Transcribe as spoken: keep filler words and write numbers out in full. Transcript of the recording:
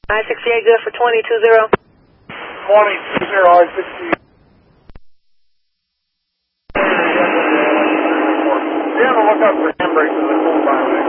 I sixty-eight good for twenty-two zero. twenty-two zero, I sixty-eight. Be on the lookout for handbrakes in the full by the way.